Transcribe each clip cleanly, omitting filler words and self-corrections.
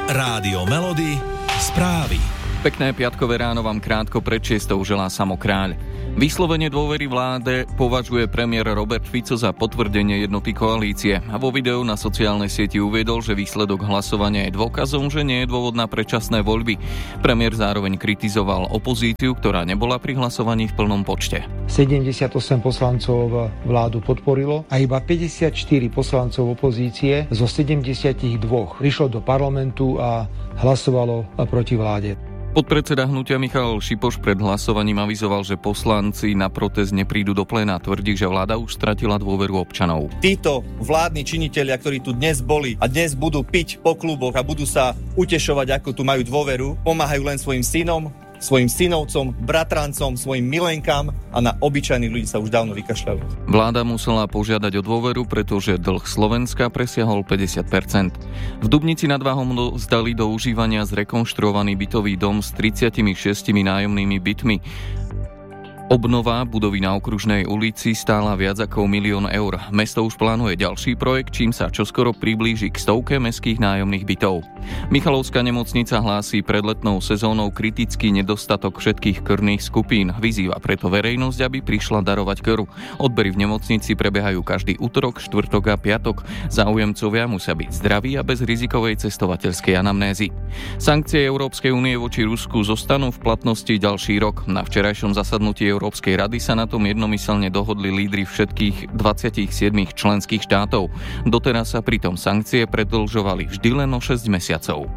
Rádio Melody, správy. Pekné piatkové ráno vám krátko pred 6 želá Samo Kráľ. Vyslovenie dôvery vláde považuje premiér Robert Fico za potvrdenie jednoty koalície a vo videu na sociálnej sieti uviedol, že výsledok hlasovania je dôkazom, že nie je dôvod na predčasné voľby. Premiér zároveň kritizoval opozíciu, ktorá nebola pri hlasovaní v plnom počte. 78 poslancov vládu podporilo a iba 54 poslancov opozície zo 72 prišlo do parlamentu a hlasovalo proti vláde. Podpredseda hnutia Michal Šipoš pred hlasovaním avizoval, že poslanci na protest neprídu do pléna. Tvrdí, že vláda už stratila dôveru občanov. Títo vládni činitelia, ktorí tu dnes boli a dnes budú piť po kluboch a budú sa utešovať, ako tu majú dôveru, pomáhajú len svojim synom, svojim synovcom, bratrancom, svojim milenkám a na obyčajných ľudí sa už dávno vykašľajú. Vláda musela požiadať o dôveru, pretože dlh Slovenska presiahol 50%. V Dubnici nad Váhom zdali do užívania zrekonštruovaný bytový dom s 36 nájomnými bytmi. Obnova budovy na Okružnej ulici stála viac ako 1 000 000 eur. Mesto už plánuje ďalší projekt, čím sa čoskoro priblíži k 100 mestských nájomných bytov. Michalovská nemocnica hlási pred letnou sezónou kritický nedostatok všetkých krvných skupín. Vyzýva preto verejnosť, aby prišla darovať krv. Odbery v nemocnici prebiehajú každý utorok, štvrtok a piatok. Záujemcovia musia byť zdraví a bez rizikovej cestovateľskej anamnézy. Sankcie Európskej únie voči Rusku zostanú v platnosti ďalší rok. Na včerajšom zasadnutí Európskej rady sa na tom jednomyselne dohodli lídri všetkých 27 členských štátov. Doteraz sa pritom sankcie predĺžovali vždy len o 6 mesiacov.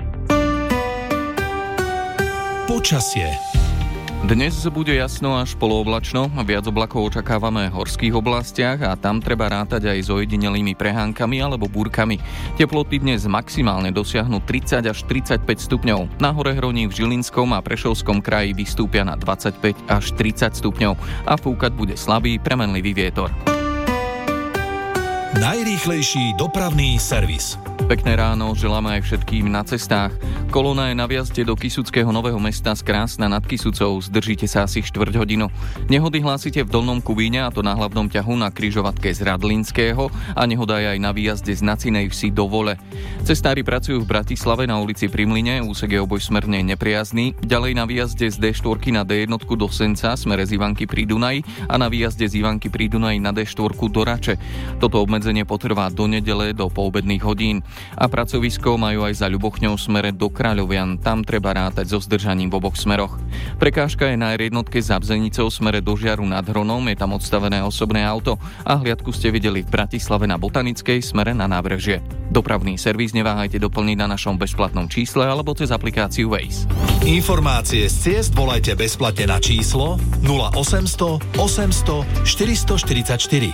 Počasie. Dnes bude jasno až polooblačno, viac oblakov očakávame v horských oblastiach a tam treba rátať aj s ojedinelými prehánkami alebo búrkami. Teploty dnes maximálne dosiahnu 30 až 35 stupňov. Na hore hroní v Žilinskom a Prešovskom kraji vystúpia na 25 až 30 stupňov a fúkať bude slabý premenlivý vietor. Najrýchlejší dopravný servis. Pekné ráno želáme aj všetkým na cestách. Kolóna je na vjazde do Kysuckého Nového Mesta z Krásna nad Kysucou. Zdržíte sa asi 4 hodinu. Nehody hlásite v Dolnom Kubíne, a to na hlavnom ťahu na križovatke z Radlinského, a nehoda je aj na výjazde z Nacinej Vsi do Vole. Cestári pracujú v Bratislave na ulici Pri Mlyne, úsek je obojsmerne nepriazný. Ďalej na výjazde z D4 na D1 do Senca smere z Ivanky pri Dunaji a na výjazde z Ivanky pri Dunaji na D4 do Rače. Toto obmedzenie potrvá do nedele do poobedných hodín. A pracovisko majú aj za Ľubochňou smere do Kráľovian. Tam treba rátať so zdržaním v oboch smeroch. Prekážka je na R1 za Bzenicou smere do Žiaru nad Hronom, je tam odstavené osobné auto a hliadku ste videli v Bratislave na Botanickej smere na Nábrežie. Dopravný servis neváhajte doplniť na našom bezplatnom čísle alebo cez aplikáciu Waze. Informácie z ciest volajte bezplatne na číslo 0800 800 444.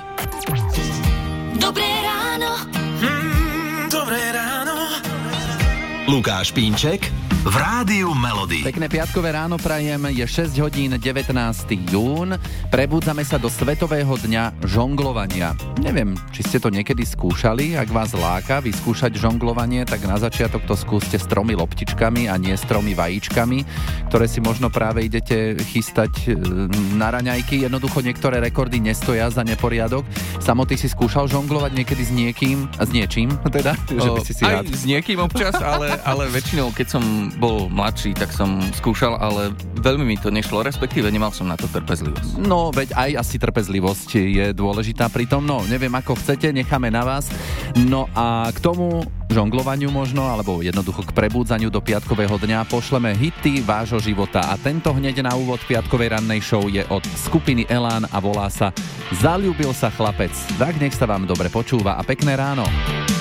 Dobré ráno. Dobré ráno. Lukáš Pínček v Rádiu Melody. Pekné piatkové ráno prajem, je 6 hodín 19. jún. Prebúdzame sa do Svetového dňa žonglovania. Neviem, či ste to niekedy skúšali. Ak vás láka vyskúšať žonglovanie, tak na začiatok to skúste s 3 loptičkami a nie s 3 vajíčkami, ktoré si možno práve idete chystať na raňajky. Jednoducho niektoré rekordy nestoja za neporiadok. Samo, ty si skúšal žonglovať niekedy s niekým? S niečím teda? Že by si aj rád. S niekým občas, ale väčšinou, keď som bol mladší, tak som skúšal, ale veľmi mi to nešlo, respektíve nemal som na to trpezlivosť. No, veď aj asi trpezlivosť je dôležitá pri tom. No, neviem ako chcete, necháme na vás. No a k tomu žonglovaniu možno, alebo jednoducho k prebúdzaniu do piatkového dňa pošleme hity vášho života. A tento hneď na úvod piatkovej rannej show je od skupiny Elán a volá sa Zaľúbil sa chlapec. Tak nech sa vám dobre počúva a pekné ráno.